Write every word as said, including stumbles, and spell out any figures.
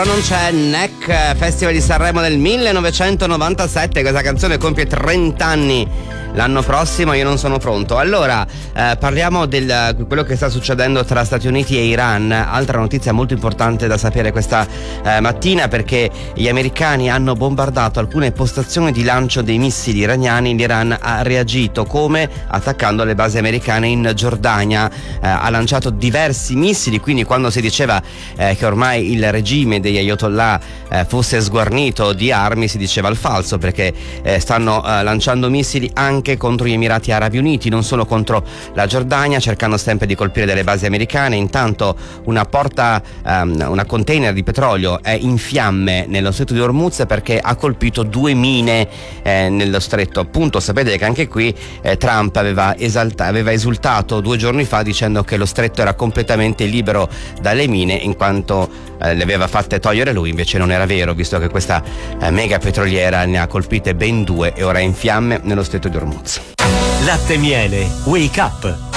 Non c'è Neck, Festival di Sanremo del millenovecentonovantasette, questa canzone compie trenta anni l'anno prossimo. Io non sono pronto. Allora eh, parliamo di quello che sta succedendo tra Stati Uniti e Iran. Altra notizia molto importante da sapere questa eh, mattina, perché gli americani hanno bombardato alcune postazioni di lancio dei missili iraniani. L'Iran ha reagito come? Attaccando le basi americane in Giordania. eh, ha lanciato diversi missili, quindi quando si diceva eh, che ormai il regime degli Ayatollah eh, fosse sguarnito di armi, si diceva il falso, perché eh, stanno eh, lanciando missili anche contro gli Emirati Arabi Uniti, non solo contro la Giordania, cercando sempre di colpire delle basi americane. Intanto una porta, um, una container di petrolio è in fiamme nello stretto di Hormuz perché ha colpito due mine eh, nello stretto. Appunto, sapete che anche qui eh, Trump aveva, esalta- aveva esultato due giorni fa dicendo che lo stretto era completamente libero dalle mine, in quanto eh, le aveva fatte togliere lui. Invece non era vero, visto che questa eh, mega petroliera ne ha colpite ben due e ora è in fiamme nello stretto di Hormuz. Latte Miele Wake Up.